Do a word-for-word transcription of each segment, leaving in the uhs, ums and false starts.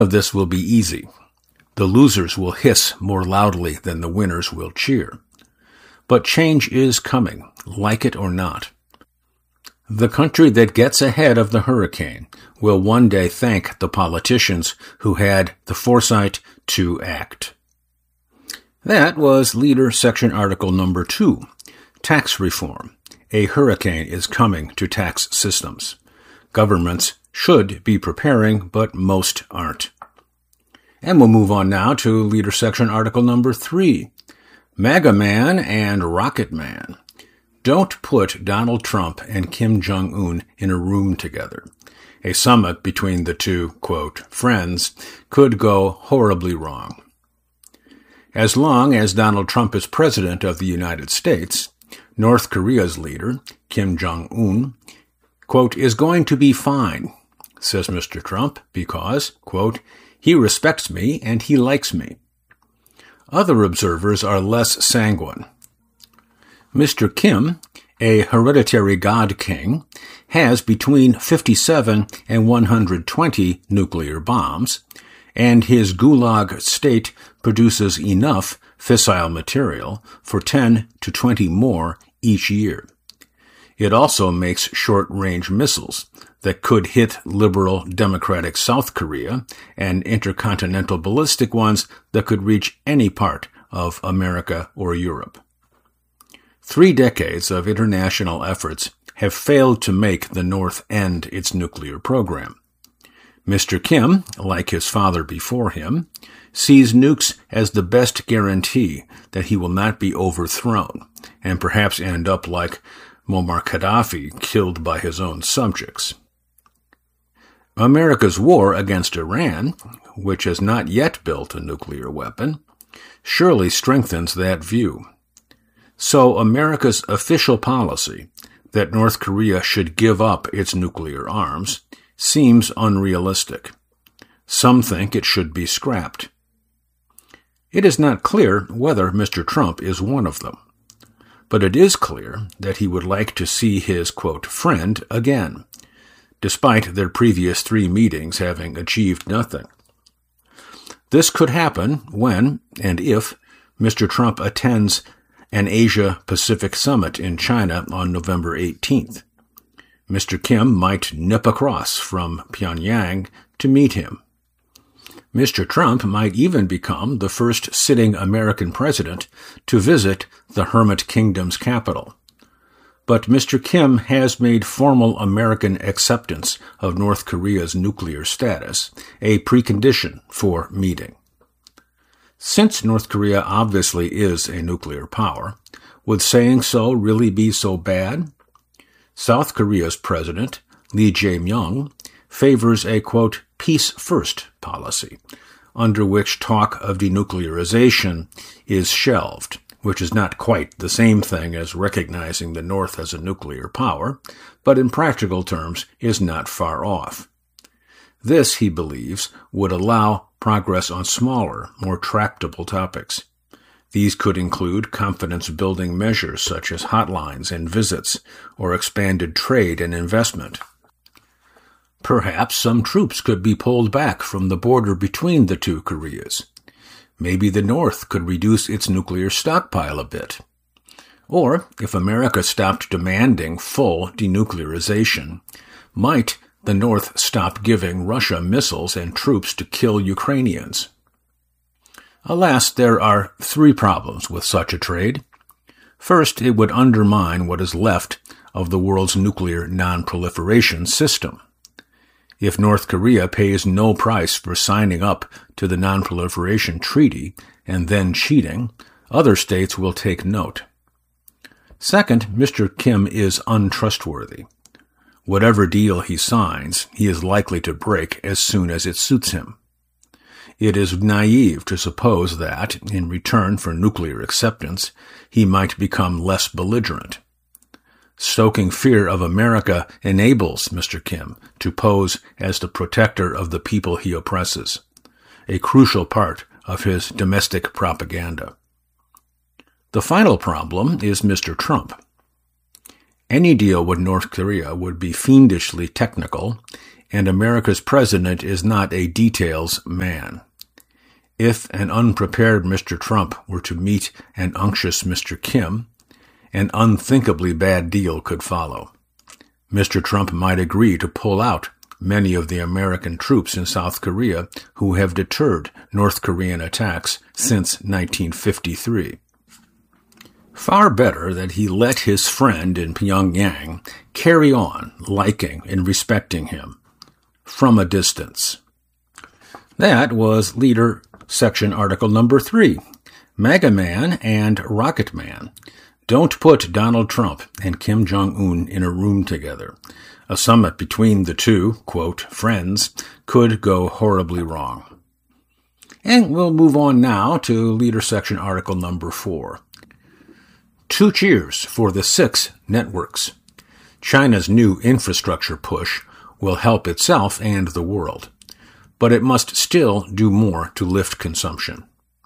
of this will be easy. The losers will hiss more loudly than the winners will cheer. But change is coming, like it or not. The country that gets ahead of the hurricane will one day thank the politicians who had the foresight to act. That was Leader Section Article Number Two, Tax Reform. A hurricane is coming to tax systems. Governments should be preparing, but most aren't. And we'll move on now to Leader Section Article Number Three, MAGA Man and Rocket Man. Don't put Donald Trump and Kim Jong-un in a room together. A summit between the two, quote, friends could go horribly wrong. As long as Donald Trump is president of the United States, North Korea's leader, Kim Jong-un, quote, is going to be fine, says Mister Trump, because, quote, he respects me and he likes me. Other observers are less sanguine. Mister Kim, a hereditary god king, has between fifty-seven and one hundred twenty nuclear bombs, and his gulag state produces enough fissile material for ten to twenty more each year. It also makes short-range missiles that could hit liberal democratic South Korea and intercontinental ballistic ones that could reach any part of America or Europe. Three decades of international efforts have failed to make the North end its nuclear program. Mister Kim, like his father before him, sees nukes as the best guarantee that he will not be overthrown and perhaps end up like Muammar Gaddafi, killed by his own subjects. America's war against Iran, which has not yet built a nuclear weapon, surely strengthens that view. So America's official policy that North Korea should give up its nuclear arms seems unrealistic. Some think it should be scrapped. It is not clear whether Mister Trump is one of them, but it is clear that he would like to see his, quote, friend again, despite their previous three meetings having achieved nothing. This could happen when, and if, Mister Trump attends an Asia-Pacific summit in China on November eighteenth. Mister Kim might nip across from Pyongyang to meet him. Mister Trump might even become the first sitting American president to visit the Hermit Kingdom's capital. But Mister Kim has made formal American acceptance of North Korea's nuclear status a precondition for meeting. Since North Korea obviously is a nuclear power, would saying so really be so bad? South Korea's president, Lee Jae-myung, favors a, quote, peace-first policy, under which talk of denuclearization is shelved, which is not quite the same thing as recognizing the North as a nuclear power, but in practical terms is not far off. This, he believes, would allow progress on smaller, more tractable topics. These could include confidence-building measures such as hotlines and visits, or expanded trade and investment. Perhaps some troops could be pulled back from the border between the two Koreas. Maybe the North could reduce its nuclear stockpile a bit. Or, if America stopped demanding full denuclearization, might the North stop giving Russia missiles and troops to kill Ukrainians? Alas, there are three problems with such a trade. First, it would undermine what is left of the world's nuclear non-proliferation system. If North Korea pays no price for signing up to the Non-Proliferation Treaty and then cheating, other states will take note. Second, Mister Kim is untrustworthy. Whatever deal he signs, he is likely to break as soon as it suits him. It is naive to suppose that, in return for nuclear acceptance, he might become less belligerent. Stoking fear of America enables Mister Kim to pose as the protector of the people he oppresses, a crucial part of his domestic propaganda. The final problem is Mister Trump. Any deal with North Korea would be fiendishly technical and America's president is not a details man. If an unprepared Mister Trump were to meet an unctuous Mister Kim, an unthinkably bad deal could follow. Mister Trump might agree to pull out many of the American troops in South Korea who have deterred North Korean attacks since nineteen fifty-three. Far better that he let his friend in Pyongyang carry on liking and respecting him from a distance. That was Leader Section Article Number three, MAGA Man and Rocket Man. Don't put Donald Trump and Kim Jong-un in a room together. A summit between the two, quote, friends, could go horribly wrong. And we'll move on now to Leader Section Article Number four. Two cheers for the six networks. China's new infrastructure push will help itself and the world, but it must still do more to lift consumption.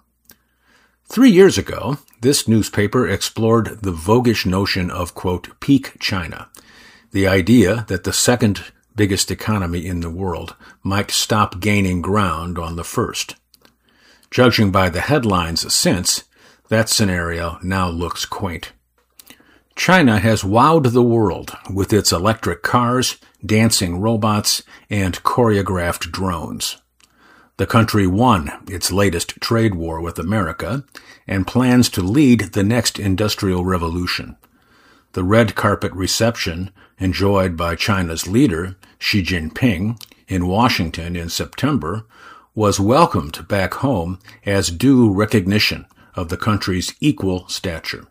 Three years ago, this newspaper explored the voguish notion of, quote, peak China, the idea that the second biggest economy in the world might stop gaining ground on the first. Judging by the headlines since, that scenario now looks quaint. China has wowed the world with its electric cars, dancing robots, and choreographed drones. The country won its latest trade war with America and plans to lead the next industrial revolution. The red carpet reception enjoyed by China's leader, Xi Jinping, in Washington in September was welcomed back home as due recognition of the country's equal stature.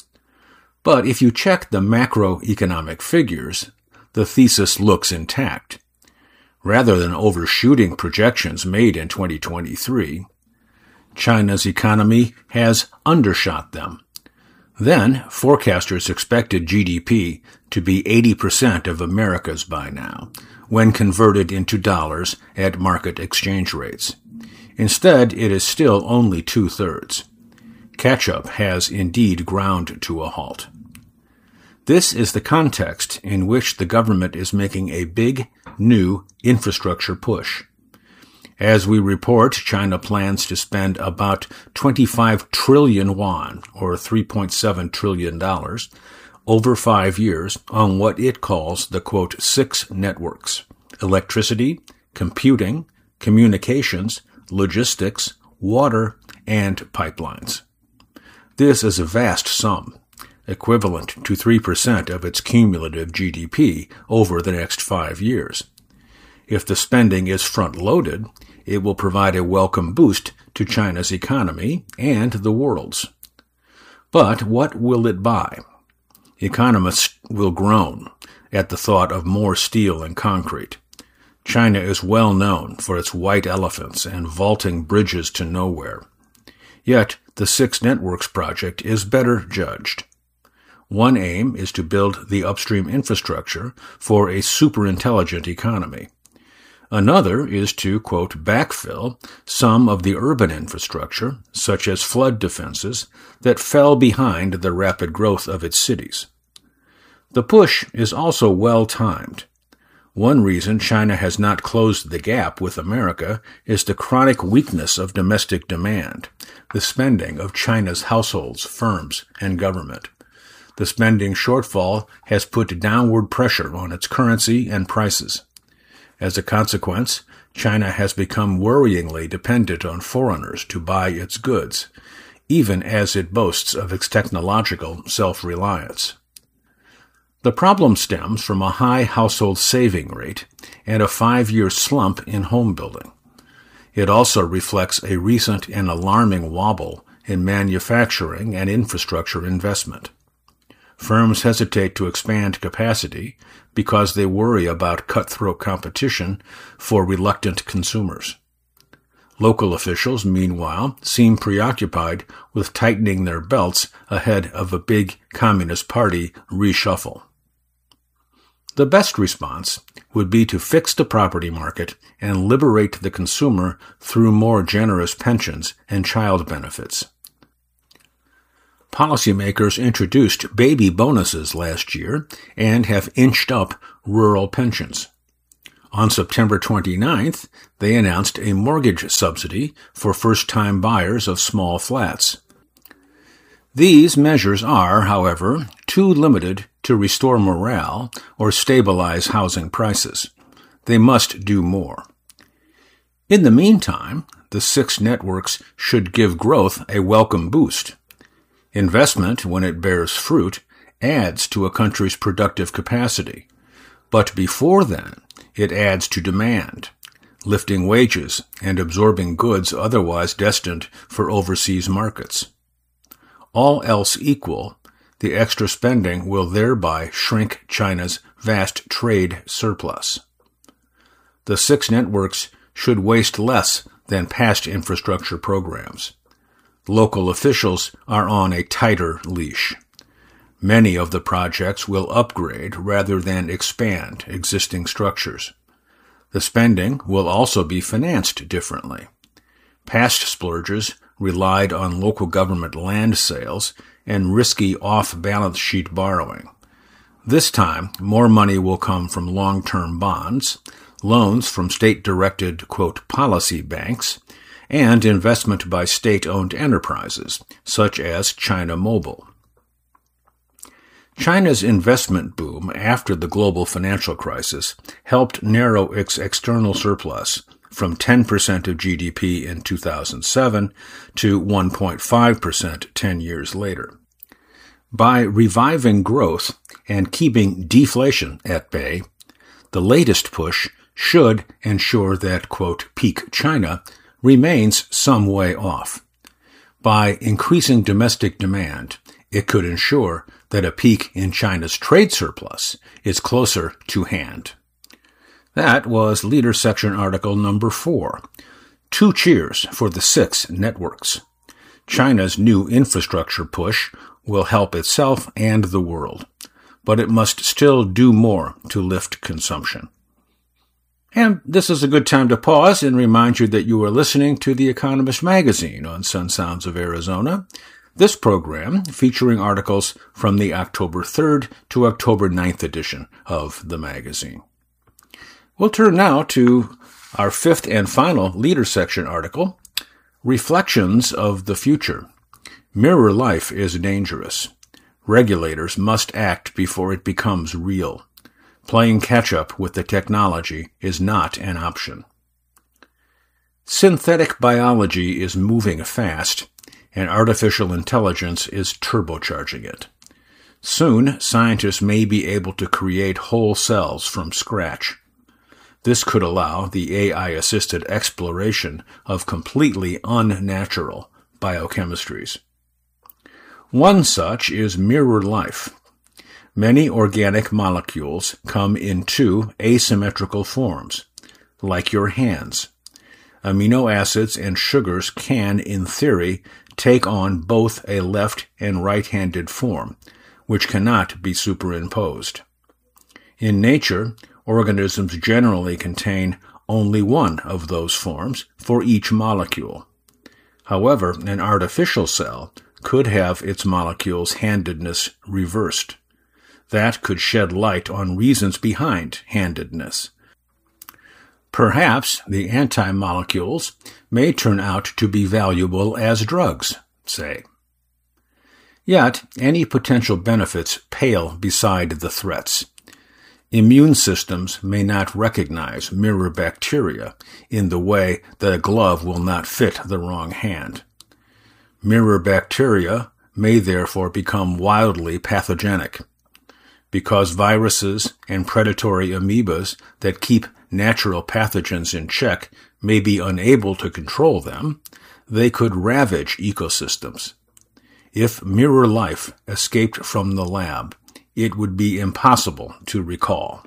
But if you check the macroeconomic figures, the thesis looks intact. Rather than overshooting projections made in twenty twenty-three, China's economy has undershot them. Then, forecasters expected G D P to be eighty percent of America's by now, when converted into dollars at market exchange rates. Instead, it is still only two-thirds. Catch-up has indeed ground to a halt. This is the context in which the government is making a big, new infrastructure push. As we report, China plans to spend about twenty-five trillion yuan, or three point seven trillion dollars, over five years on what it calls the, quote, six networks: electricity, computing, communications, logistics, water, and pipelines. This is a vast sum, equivalent to three percent of its cumulative G D P over the next five years. If the spending is front-loaded, it will provide a welcome boost to China's economy and the world's. But what will it buy? Economists will groan at the thought of more steel and concrete. China is well known for its white elephants and vaulting bridges to nowhere. Yet, the Six Networks project is better judged. One aim is to build the upstream infrastructure for a superintelligent economy. Another is to, quote, backfill some of the urban infrastructure, such as flood defenses, that fell behind the rapid growth of its cities. The push is also well-timed. One reason China has not closed the gap with America is the chronic weakness of domestic demand, the spending of China's households, firms, and government. The spending shortfall has put downward pressure on its currency and prices. As a consequence, China has become worryingly dependent on foreigners to buy its goods, even as it boasts of its technological self-reliance. The problem stems from a high household saving rate and a five-year slump in home building. It also reflects a recent and alarming wobble in manufacturing and infrastructure investment. Firms hesitate to expand capacity because they worry about cutthroat competition for reluctant consumers. Local officials, meanwhile, seem preoccupied with tightening their belts ahead of a big Communist Party reshuffle. The best response would be to fix the property market and liberate the consumer through more generous pensions and child benefits. Policymakers introduced baby bonuses last year and have inched up rural pensions. On September twenty-ninth, they announced a mortgage subsidy for first-time buyers of small flats. These measures are, however, too limited to restore morale or stabilize housing prices. They must do more. In the meantime, the six networks should give growth a welcome boost. Investment, when it bears fruit, adds to a country's productive capacity. But before then, it adds to demand, lifting wages and absorbing goods otherwise destined for overseas markets. All else equal, the extra spending will thereby shrink China's vast trade surplus. The six networks should waste less than past infrastructure programs. Local officials are on a tighter leash. Many of the projects will upgrade rather than expand existing structures. The spending will also be financed differently. Past splurges relied on local government land sales and risky off-balance sheet borrowing. This time, more money will come from long-term bonds, loans from state-directed, quote, policy banks, and investment by state-owned enterprises, such as China Mobile. China's investment boom after the global financial crisis helped narrow its external surplus from ten percent of G D P in two thousand seven to one point five percent ten years later. By reviving growth and keeping deflation at bay, the latest push should ensure that, quote, peak China remains some way off. By increasing domestic demand, it could ensure that a peak in China's trade surplus is closer to hand. That was Leader Section article number four. Two cheers for the six networks. China's new infrastructure push will help itself and the world, but it must still do more to lift consumption. And this is a good time to pause and remind you that you are listening to The Economist magazine on Sun Sounds of Arizona. This program featuring articles from the October third to October ninth edition of the magazine. We'll turn now to our fifth and final Leader Section article, Reflections of the Future. Mirror life is dangerous. Regulators must act before it becomes real. Playing catch-up with the technology is not an option. Synthetic biology is moving fast, and artificial intelligence is turbocharging it. Soon, scientists may be able to create whole cells from scratch. This could allow the A I-assisted exploration of completely unnatural biochemistries. One such is mirror life. Many organic molecules come in two asymmetrical forms, like your hands. Amino acids and sugars can, in theory, take on both a left and right-handed form, which cannot be superimposed. In nature, organisms generally contain only one of those forms for each molecule. However, an artificial cell could have its molecules' handedness reversed. That could shed light on reasons behind handedness. Perhaps the anti-molecules may turn out to be valuable as drugs, say. Yet, any potential benefits pale beside the threats. Immune systems may not recognize mirror bacteria in the way that a glove will not fit the wrong hand. Mirror bacteria may therefore become wildly pathogenic. Because viruses and predatory amoebas that keep natural pathogens in check may be unable to control them, they could ravage ecosystems. If mirror life escaped from the lab, it would be impossible to recall.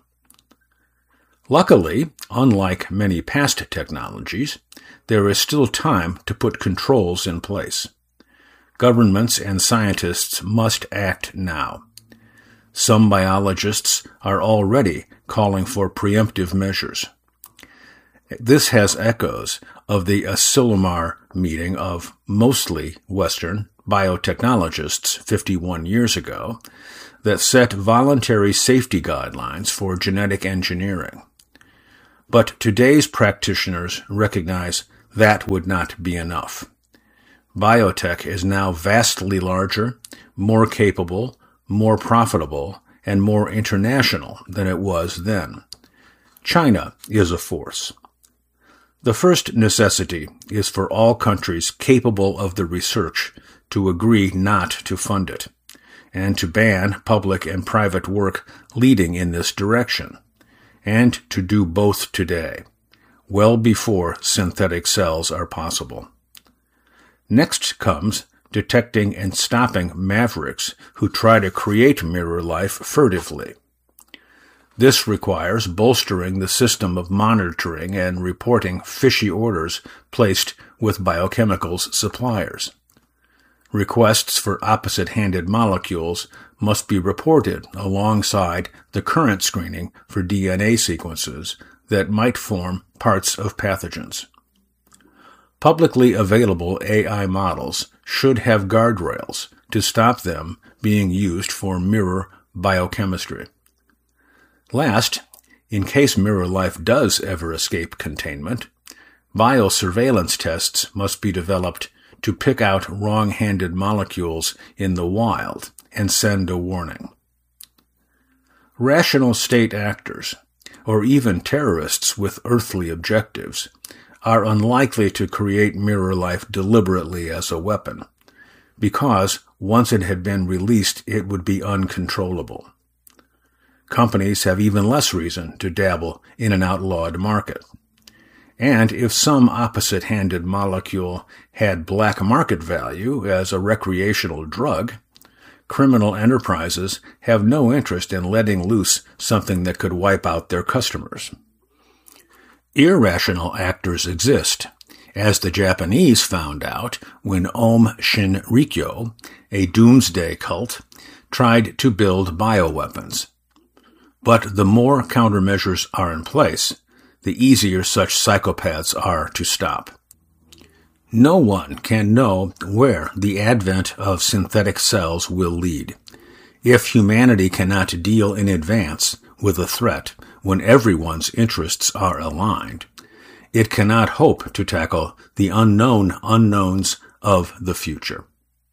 Luckily, unlike many past technologies, there is still time to put controls in place. Governments and scientists must act now. Some biologists are already calling for preemptive measures. This has echoes of the Asilomar meeting of mostly Western biotechnologists fifty-one years ago that set voluntary safety guidelines for genetic engineering. But today's practitioners recognize that would not be enough. Biotech is now vastly larger, more capable, more profitable, and more international than it was then. China is a force. The first necessity is for all countries capable of the research to agree not to fund it, and to ban public and private work leading in this direction, and to do both today, well before synthetic cells are possible. Next comes detecting and stopping mavericks who try to create mirror life furtively. This requires bolstering the system of monitoring and reporting fishy orders placed with biochemicals suppliers. Requests for opposite-handed molecules must be reported alongside the current screening for D N A sequences that might form parts of pathogens. Publicly available A I models should have guardrails to stop them being used for mirror biochemistry. Last, in case mirror life does ever escape containment, biosurveillance tests must be developed to pick out wrong-handed molecules in the wild and send a warning. Rational state actors, or even terrorists with earthly objectives, are unlikely to create mirror life deliberately as a weapon, because once it had been released, it would be uncontrollable. Companies have even less reason to dabble in an outlawed market. And if some opposite-handed molecule had black market value as a recreational drug, criminal enterprises have no interest in letting loose something that could wipe out their customers. Irrational actors exist, as the Japanese found out when Aum Shinrikyo, a doomsday cult, tried to build bioweapons. But the more countermeasures are in place, the easier such psychopaths are to stop. No one can know where the advent of synthetic cells will lead. If humanity cannot deal in advance with a threat when everyone's interests are aligned, it cannot hope to tackle the unknown unknowns of the future.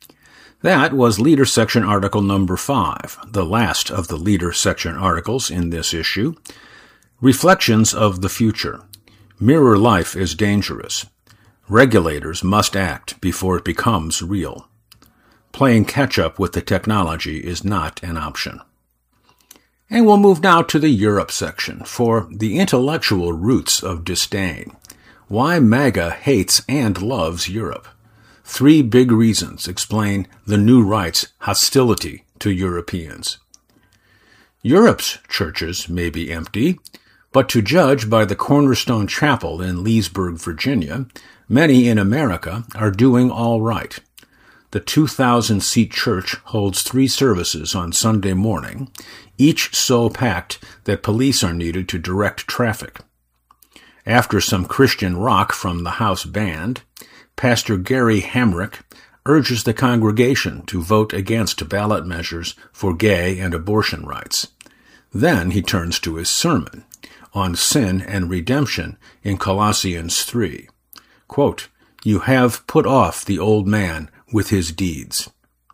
That was Leader Section Article number five, the last of the Leader Section articles in this issue. Reflections of the Future. Mirror life is dangerous. Regulators must act before it becomes real. Playing catch-up with the technology is not an option. And we'll move now to the Europe section for the intellectual roots of disdain. Why MAGA hates and loves Europe. Three big reasons explain the new right's hostility to Europeans. Europe's churches may be empty, but to judge by the Cornerstone Chapel in Leesburg, Virginia, many in America are doing all right. The two thousand seat church holds three services on Sunday morning, each so packed that police are needed to direct traffic. After some Christian rock from the house band, Pastor Gary Hamrick urges the congregation to vote against ballot measures for gay and abortion rights. Then he turns to his sermon on sin and redemption in Colossians three. Quote, "You have put off the old man with his deeds."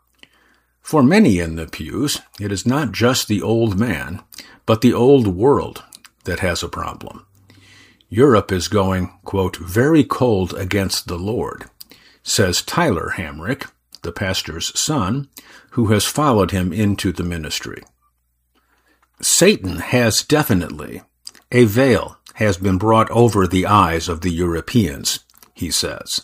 For many in the pews, it is not just the old man, but the old world that has a problem. Europe is going, quote, "very cold against the Lord," says Tyler Hamrick, the pastor's son, who has followed him into the ministry. Satan has definitely, a veil has been brought over the eyes of the Europeans, he says.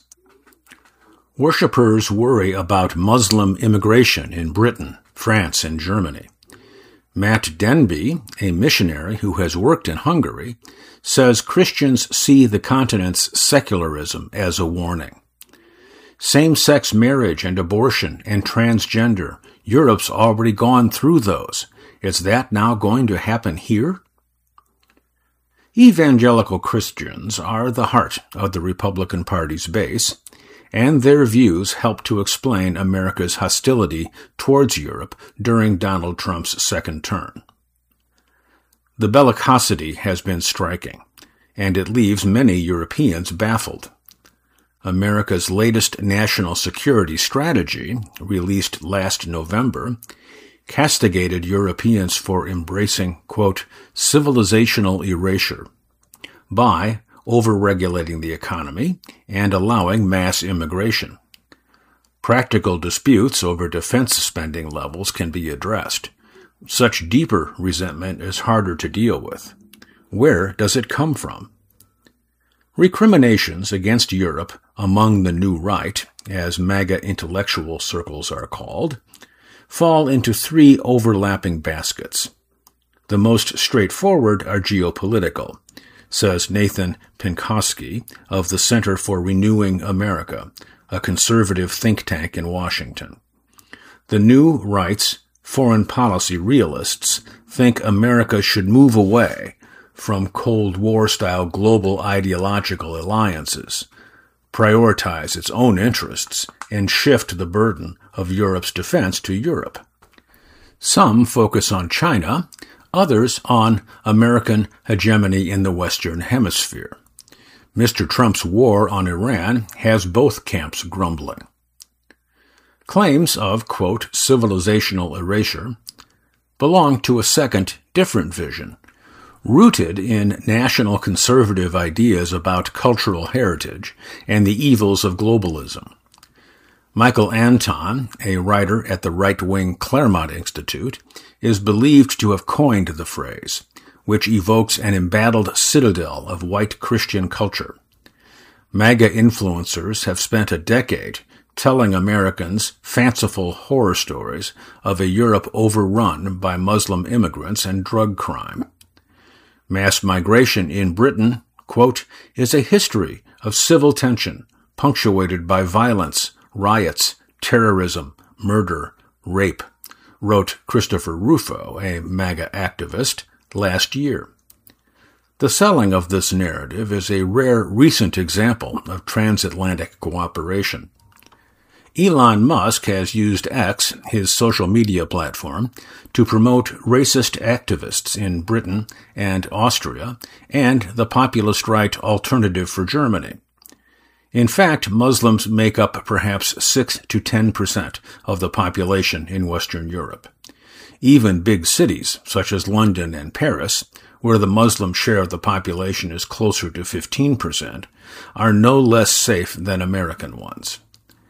Worshippers worry about Muslim immigration in Britain, France, and Germany. Matt Denby, a missionary who has worked in Hungary, says Christians see the continent's secularism as a warning. Same-sex marriage and abortion and transgender, Europe's already gone through those. Is that now going to happen here? Evangelical Christians are the heart of the Republican Party's base, and their views help to explain America's hostility towards Europe during Donald Trump's second term. The bellicosity has been striking, and it leaves many Europeans baffled. America's latest national security strategy, released last November, castigated Europeans for embracing, quote, civilizational erasure by overregulating the economy and allowing mass immigration. Practical disputes over defense spending levels can be addressed. Such deeper resentment is harder to deal with. Where does it come from? Recriminations against Europe among the New Right, as MAGA intellectual circles are called, fall into three overlapping baskets. The most straightforward are geopolitical, says Nathan Pinkowski of the Center for Renewing America, a conservative think tank in Washington. The New Right's foreign policy realists think America should move away from Cold War-style global ideological alliances, prioritize its own interests, and shift the burden of Europe's defense to Europe. Some focus on China, others on American hegemony in the Western Hemisphere. Mister Trump's war on Iran has both camps grumbling. Claims of, quote, civilizational erasure belong to a second, different vision, rooted in national conservative ideas about cultural heritage and the evils of globalism. Michael Anton, a writer at the right-wing Claremont Institute, is believed to have coined the phrase, which evokes an embattled citadel of white Christian culture. MAGA influencers have spent a decade telling Americans fanciful horror stories of a Europe overrun by Muslim immigrants and drug crime. Mass migration in Britain, quote, is a history of civil tension punctuated by violence, riots, terrorism, murder, rape, wrote Christopher Rufo, a MAGA activist, last year. The selling of this narrative is a rare recent example of transatlantic cooperation. Elon Musk has used X, his social media platform, to promote racist activists in Britain and Austria and the populist right Alternative for Germany. In fact, Muslims make up perhaps six to ten percent of the population in Western Europe. Even big cities, such as London and Paris, where the Muslim share of the population is closer to fifteen percent, are no less safe than American ones.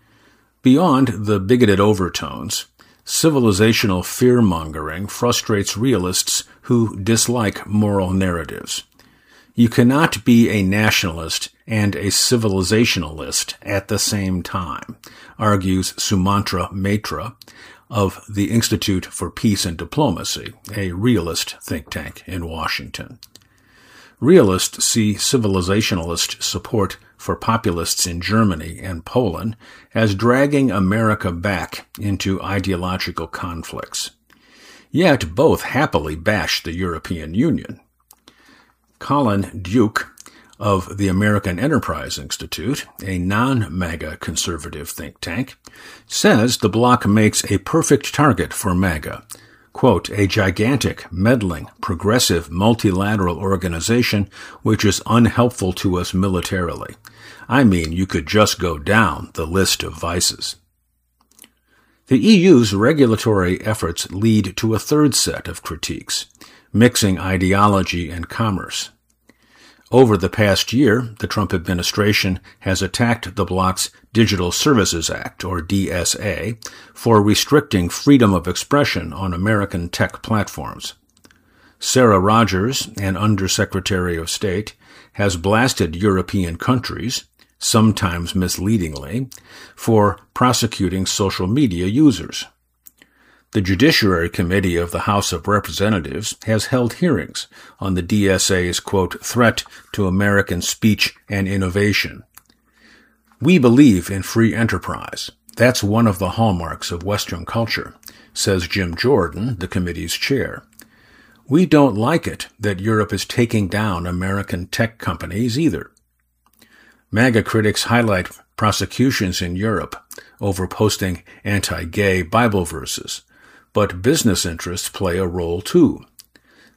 Beyond the bigoted overtones, civilizational fear-mongering frustrates realists who dislike moral narratives. You cannot be a nationalist and a civilizationalist at the same time, argues Sumantra Matra of the Institute for Peace and Diplomacy, a realist think tank in Washington. Realists see civilizationalist support for populists in Germany and Poland as dragging America back into ideological conflicts. Yet both happily bash the European Union. Colin Duke of the American Enterprise Institute, a non-MAGA conservative think tank, says the bloc makes a perfect target for MAGA. Quote, a gigantic, meddling, progressive, multilateral organization which is unhelpful to us militarily. I mean, you could just go down the list of vices. The E U's regulatory efforts lead to a third set of critiques, mixing ideology and commerce. Over the past year, the Trump administration has attacked the bloc's Digital Services Act, or D S A, for restricting freedom of expression on American tech platforms. Sarah Rogers, an Undersecretary of State, has blasted European countries, sometimes misleadingly, for prosecuting social media users. The Judiciary Committee of the House of Representatives has held hearings on the D S A's, quote, threat to American speech and innovation. We believe in free enterprise. That's one of the hallmarks of Western culture, says Jim Jordan, the committee's chair. We don't like it that Europe is taking down American tech companies either. MAGA critics highlight prosecutions in Europe over posting anti-gay Bible verses, but business interests play a role too.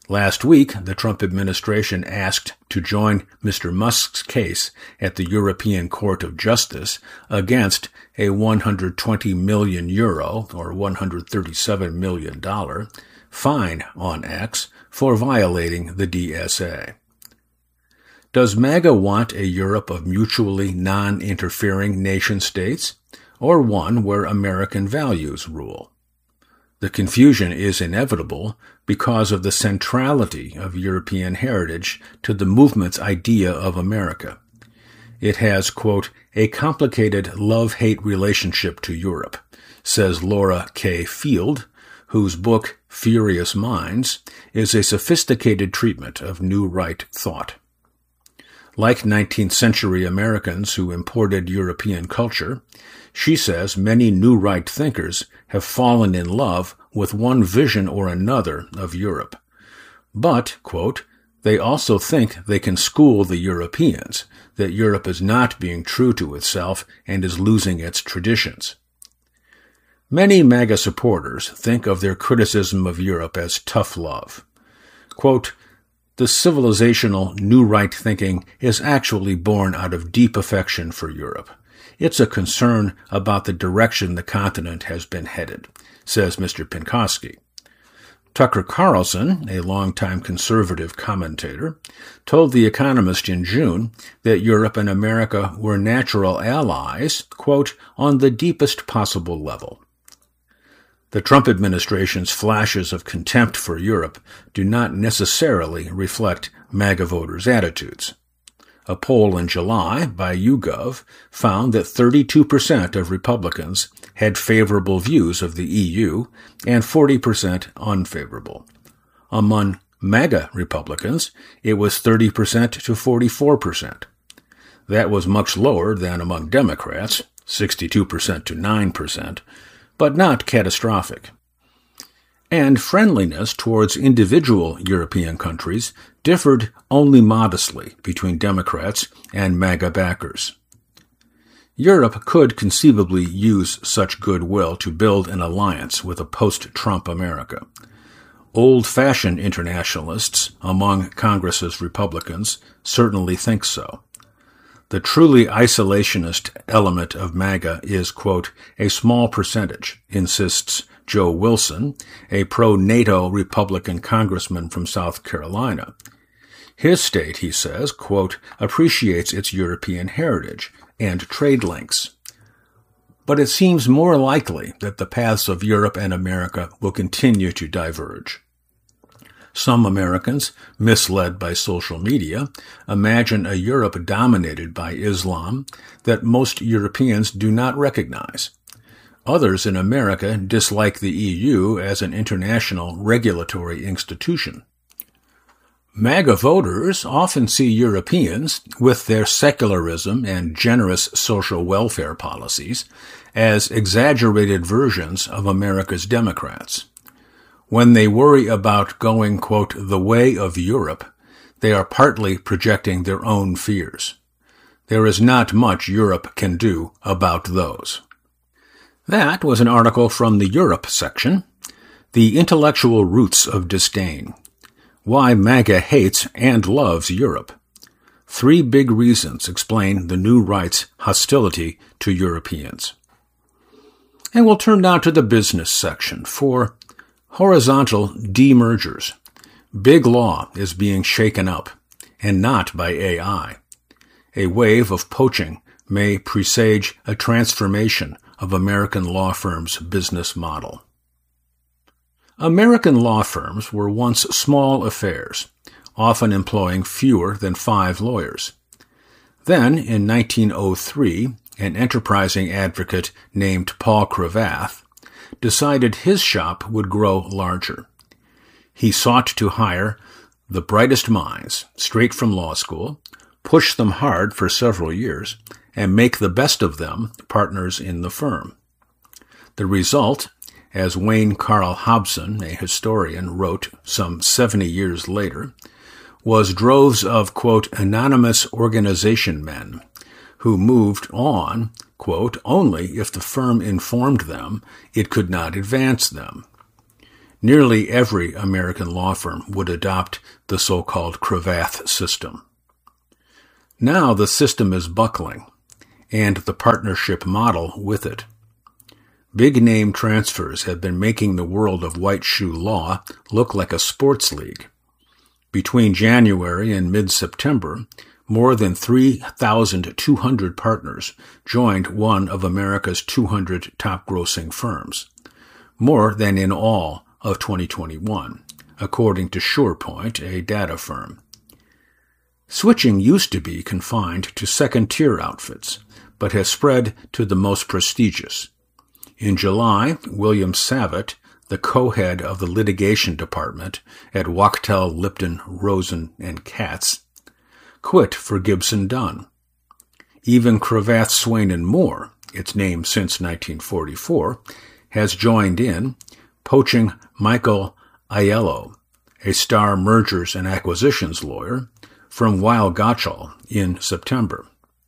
Last week, the Trump administration asked to join Mister Musk's case at the European Court of Justice against a one hundred twenty million euro, or one hundred thirty-seven million dollars, fine on X for violating the D S A. Does MAGA want a Europe of mutually non-interfering nation-states, or one where American values rule? The confusion is inevitable because of the centrality of European heritage to the movement's idea of America. It has, quote, a complicated love-hate relationship to Europe, says Laura K. Field, whose book, Furious Minds, is a sophisticated treatment of New Right thought. Like nineteenth century Americans who imported European culture, she says many New Right thinkers have fallen in love with one vision or another of Europe. But, quote, they also think they can school the Europeans, that Europe is not being true to itself and is losing its traditions. Many MAGA supporters think of their criticism of Europe as tough love. Quote, the civilizational New Right thinking is actually born out of deep affection for Europe. It's a concern about the direction the continent has been headed, says Mister Pinkowski. Tucker Carlson, a longtime conservative commentator, told The Economist in June that Europe and America were natural allies, quote, on the deepest possible level. The Trump administration's flashes of contempt for Europe do not necessarily reflect MAGA voters' attitudes. A poll in July by YouGov found that thirty-two percent of Republicans had favorable views of the E U and forty percent unfavorable. Among MAGA Republicans, it was thirty percent to forty-four percent. That was much lower than among Democrats, sixty-two percent to nine percent, but not catastrophic. And friendliness towards individual European countries differed only modestly between Democrats and MAGA backers. Europe could conceivably use such goodwill to build an alliance with a post-Trump America. Old-fashioned internationalists among Congress's Republicans certainly think so. The truly isolationist element of MAGA is, quote, a small percentage, insists Joe Wilson, a pro-NATO Republican congressman from South Carolina. His state, he says, quote, appreciates its European heritage and trade links. But it seems more likely that the paths of Europe and America will continue to diverge. Some Americans, misled by social media, imagine a Europe dominated by Islam that most Europeans do not recognize. Others in America dislike the E U as an international regulatory institution. MAGA voters often see Europeans, with their secularism and generous social welfare policies, as exaggerated versions of America's Democrats. When they worry about going, quote, the way of Europe, they are partly projecting their own fears. There is not much Europe can do about those. That was an article from the Europe section, The Intellectual Roots of Disdain. Why MAGA hates and loves Europe. Three big reasons explain the New Right's hostility to Europeans. And we'll turn now to the business section for horizontal demergers. Big law is being shaken up, and not by A I. A wave of poaching may presage a transformation of American law firms' business model. American law firms were once small affairs, often employing fewer than five lawyers. Then, in nineteen oh three, an enterprising advocate named Paul Cravath decided his shop would grow larger. He sought to hire the brightest minds straight from law school, push them hard for several years, and make the best of them partners in the firm. The result, as Wayne Carl Hobson, a historian, wrote some seventy years later, was droves of, quote, anonymous organization men who moved on, quote, only if the firm informed them it could not advance them. Nearly every American law firm would adopt the so-called Cravath system. Now the system is buckling, and the partnership model with it. Big-name transfers have been making the world of white-shoe law look like a sports league. Between January and mid-September, more than three thousand two hundred partners joined one of America's two hundred top-grossing firms, more than in all of twenty twenty-one, according to SurePoint, a data firm. Switching used to be confined to second-tier outfits, but has spread to the most prestigious. In July, William Savitt, the co-head of the litigation department at Wachtell, Lipton, Rosen and Katz, quit for Gibson Dunn. Even Cravath, Swaine and Moore, its name since nineteen forty-four, has joined in, poaching Michael Aiello, a star mergers and acquisitions lawyer, from Weil Gotshal in September.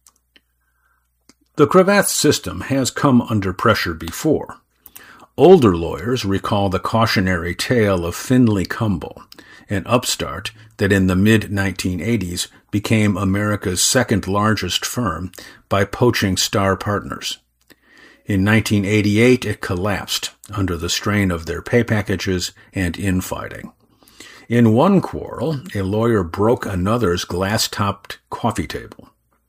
The Cravath system has come under pressure before. Older lawyers recall the cautionary tale of Finley Kumble, an upstart that in the mid nineteen eighties became America's second largest firm by poaching star partners. In nineteen eighty-eight, it collapsed under the strain of their pay packages and infighting. In one quarrel, a lawyer broke another's glass-topped coffee table.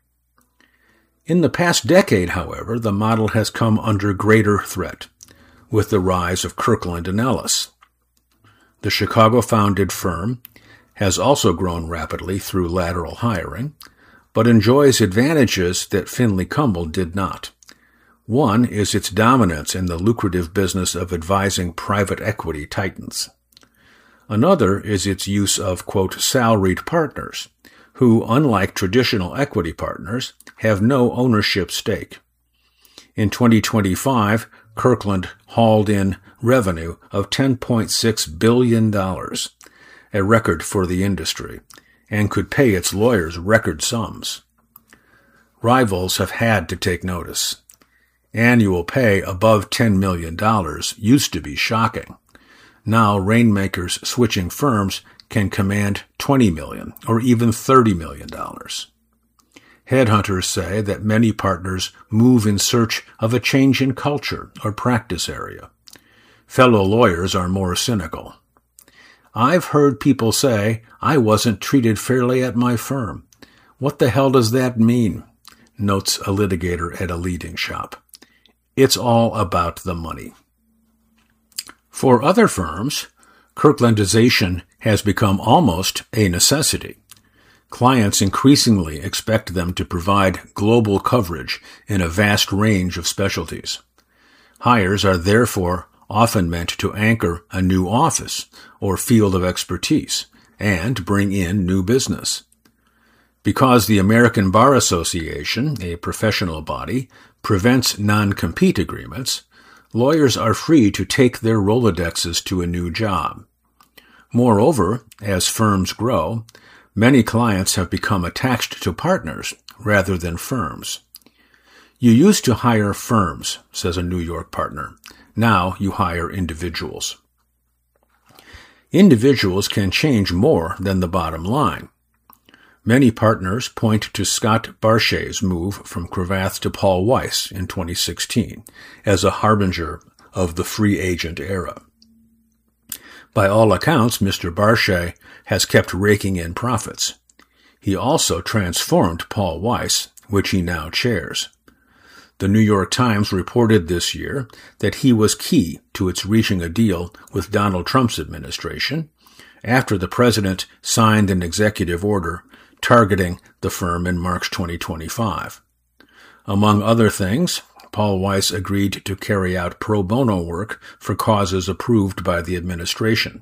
In the past decade, however, the model has come under greater threat, with the rise of Kirkland and Ellis. The Chicago-founded firm has also grown rapidly through lateral hiring, but enjoys advantages that Finley Kumble did not. One is its dominance in the lucrative business of advising private equity titans. Another is its use of, quote, salaried partners, who, unlike traditional equity partners, have no ownership stake. In twenty twenty-five, Kirkland hauled in revenue of ten point six billion dollars, a record for the industry, and could pay its lawyers record sums. Rivals have had to take notice. Annual pay above ten million dollars used to be shocking. Now rainmakers switching firms can command twenty million dollars or even thirty million dollars. Headhunters say that many partners move in search of a change in culture or practice area. Fellow lawyers are more cynical. I've heard people say, I wasn't treated fairly at my firm. What the hell does that mean? Notes a litigator at a leading shop. It's all about the money. For other firms, Kirklandization has become almost a necessity. Clients increasingly expect them to provide global coverage in a vast range of specialties. Hires are therefore often meant to anchor a new office or field of expertise and bring in new business. Because the American Bar Association, a professional body, prevents non-compete agreements, lawyers are free to take their Rolodexes to a new job. Moreover, as firms grow, many clients have become attached to partners rather than firms. You used to hire firms, says a New York partner. Now you hire individuals. Individuals can change more than the bottom line. Many partners point to Scott Barchet's move from Cravath to Paul Weiss in twenty sixteen as a harbinger of the free agent era. By all accounts, Mister Barchet has kept raking in profits. He also transformed Paul Weiss, which he now chairs. The New York Times reported this year that he was key to its reaching a deal with Donald Trump's administration after the president signed an executive order targeting the firm in March twenty twenty-five. Among other things, Paul Weiss agreed to carry out pro bono work for causes approved by the administration.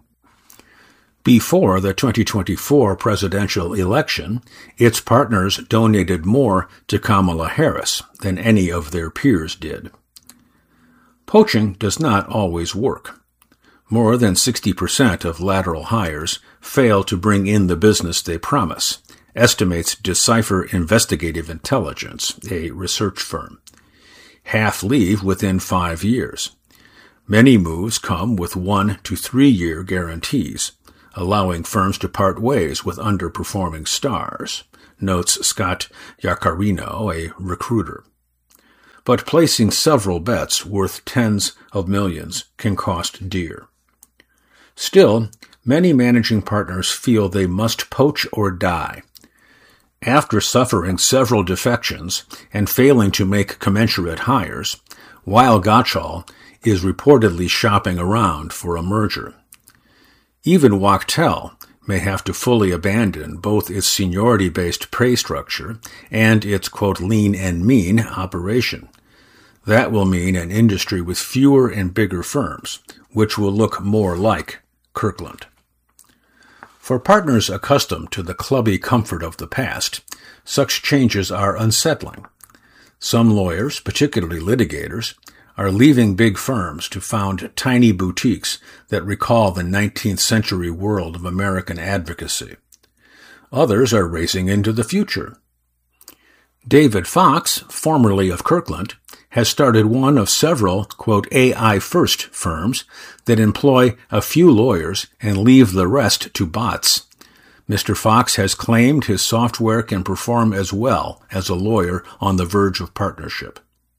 Before the twenty twenty-four presidential election, its partners donated more to Kamala Harris than any of their peers did. Poaching does not always work. More than sixty percent of lateral hires fail to bring in the business they promise, estimates Decipher Investigative Intelligence, a research firm. Half leave within five years. Many moves come with one to three-year guarantees, allowing firms to part ways with underperforming stars, notes Scott Yaccarino, a recruiter. But placing several bets worth tens of millions can cost dear. Still, many managing partners feel they must poach or die. After suffering several defections and failing to make commensurate hires, Weil Gotshal is reportedly shopping around for a merger. Even Wachtell may have to fully abandon both its seniority-based pay structure and its, quote, lean and mean operation. That will mean an industry with fewer and bigger firms, which will look more like Kirkland. For partners accustomed to the clubby comfort of the past, such changes are unsettling. Some lawyers, particularly litigators, are leaving big firms to found tiny boutiques that recall the nineteenth century world of American advocacy. Others are racing into the future. David Fox, formerly of Kirkland, has started one of several, quote, A I-first firms that employ a few lawyers and leave the rest to bots. Mister Fox has claimed his software can perform as well as a lawyer on the verge of partnership.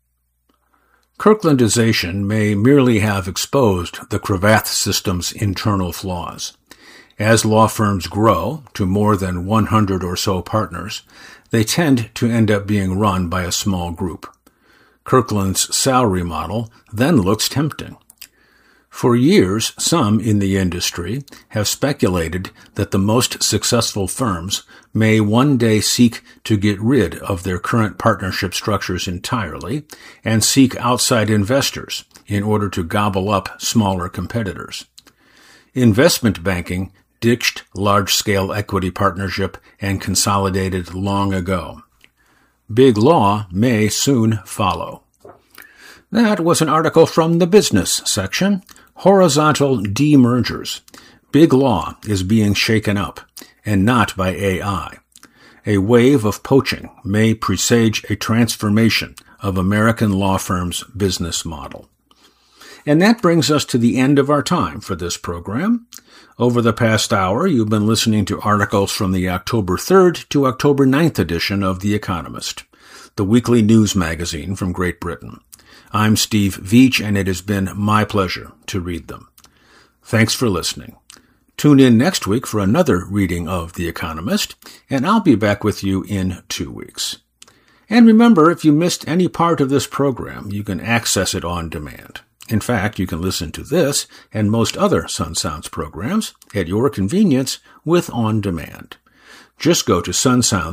Kirklandization may merely have exposed the Cravath system's internal flaws. As law firms grow to more than one hundred or so partners, they tend to end up being run by a small group. Kirkland's salary model then looks tempting. For years, some in the industry have speculated that the most successful firms may one day seek to get rid of their current partnership structures entirely and seek outside investors in order to gobble up smaller competitors. Investment banking ditched large-scale equity partnership and consolidated long ago. Big law may soon follow. That was an article from the business section. Horizontal demergers. Big law is being shaken up, and not by A I. A wave of poaching may presage a transformation of American law firms' business model. And that brings us to the end of our time for this program. Over the past hour, you've been listening to articles from the October third to October ninth edition of The Economist, the weekly news magazine from Great Britain. I'm Steve Veach, and it has been my pleasure to read them. Thanks for listening. Tune in next week for another reading of The Economist, and I'll be back with you in two weeks. And remember, if you missed any part of this program, you can access it on demand. In fact, you can listen to this and most other Sun Sounds programs at your convenience with On Demand. Just go to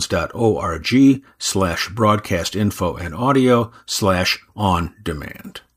sunsounds.org slash broadcast info and audio slash on demand.